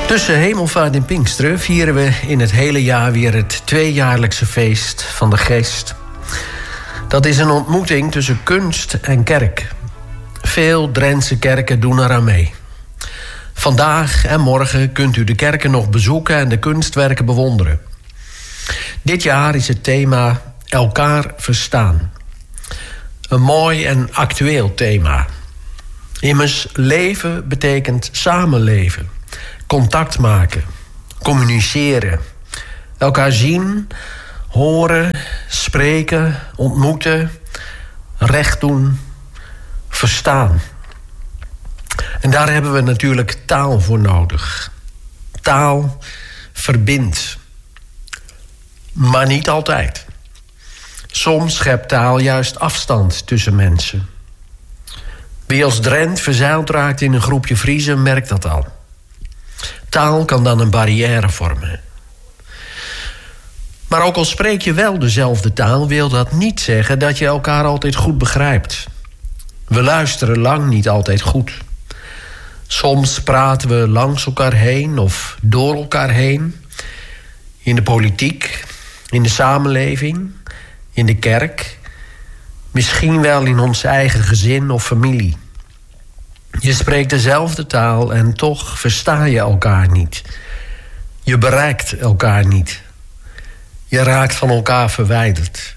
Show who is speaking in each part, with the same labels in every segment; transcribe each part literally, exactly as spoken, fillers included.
Speaker 1: Tussen Hemelvaart en Pinksteren vieren we in het hele jaar weer het tweejaarlijkse feest van de Geest. Dat is een ontmoeting tussen kunst en kerk. Veel Drentse kerken doen eraan mee. Vandaag en morgen kunt u de kerken nog bezoeken en de kunstwerken bewonderen. Dit jaar is het thema elkaar verstaan. Een mooi en actueel thema. Immers, leven betekent samenleven. Contact maken, communiceren, elkaar zien, horen, spreken, ontmoeten, recht doen, verstaan. En daar hebben we natuurlijk taal voor nodig. Taal verbindt. Maar niet altijd. Soms schept taal juist afstand tussen mensen. Wie als Drent verzeild raakt in een groepje Friezen merkt dat al. Taal kan dan een barrière vormen. Maar ook al spreek je wel dezelfde taal, wil dat niet zeggen dat je elkaar altijd goed begrijpt. We luisteren lang niet altijd goed. Soms praten we langs elkaar heen of door elkaar heen. In de politiek, in de samenleving, in de kerk. Misschien wel in ons eigen gezin of familie. Je spreekt dezelfde taal en toch versta je elkaar niet. Je bereikt elkaar niet. Je raakt van elkaar verwijderd.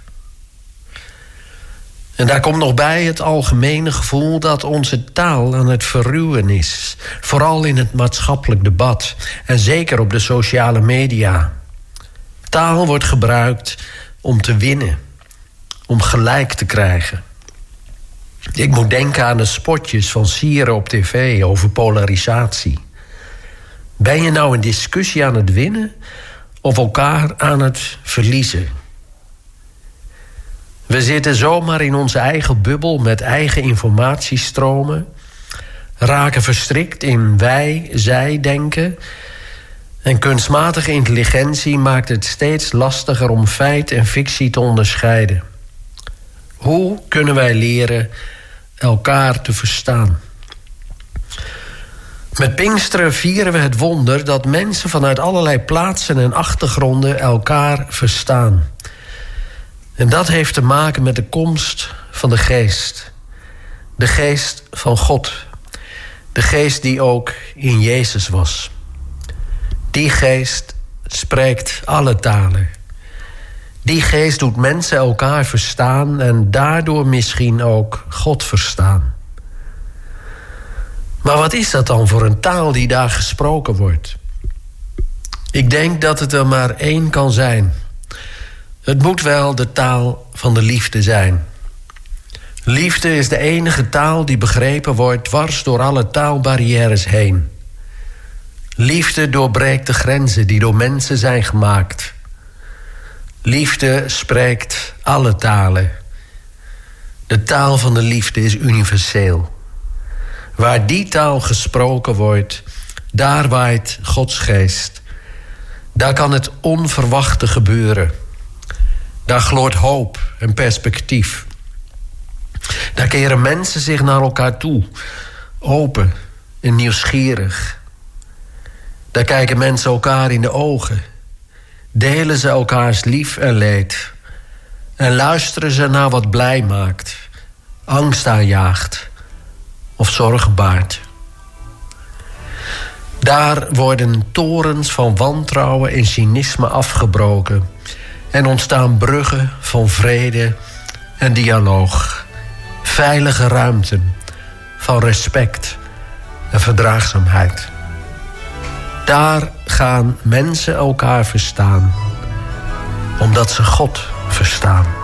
Speaker 1: En daar komt nog bij het algemene gevoel dat onze taal aan het verruwen is. Vooral in het maatschappelijk debat en zeker op de sociale media. Taal wordt gebruikt om te winnen, om gelijk te krijgen. Ik moet denken aan de spotjes van Sieren op tv over polarisatie. Ben je nou een discussie aan het winnen of elkaar aan het verliezen? We zitten zomaar in onze eigen bubbel met eigen informatiestromen, raken verstrikt in wij-zij-denken en kunstmatige intelligentie maakt het steeds lastiger om feit en fictie te onderscheiden. Hoe kunnen wij leren elkaar te verstaan? Met Pinksteren vieren we het wonder dat mensen vanuit allerlei plaatsen en achtergronden elkaar verstaan. En dat heeft te maken met de komst van de Geest. De Geest van God. De Geest die ook in Jezus was. Die Geest spreekt alle talen. Die Geest doet mensen elkaar verstaan en daardoor misschien ook God verstaan. Maar wat is dat dan voor een taal die daar gesproken wordt? Ik denk dat het er maar één kan zijn. Het moet wel de taal van de liefde zijn. Liefde is de enige taal die begrepen wordt dwars door alle taalbarrières heen. Liefde doorbreekt de grenzen die door mensen zijn gemaakt. Liefde spreekt alle talen. De taal van de liefde is universeel. Waar die taal gesproken wordt, daar waait Gods geest. Daar kan het onverwachte gebeuren. Daar gloort hoop en perspectief. Daar keren mensen zich naar elkaar toe, open en nieuwsgierig. Daar kijken mensen elkaar in de ogen. Delen ze elkaars lief en leed. En luisteren ze naar wat blij maakt, angst aanjaagt of zorgen baart. Daar worden torens van wantrouwen en cynisme afgebroken en ontstaan bruggen van vrede en dialoog. Veilige ruimten van respect en verdraagzaamheid. Daar gaan mensen elkaar verstaan, omdat ze God verstaan.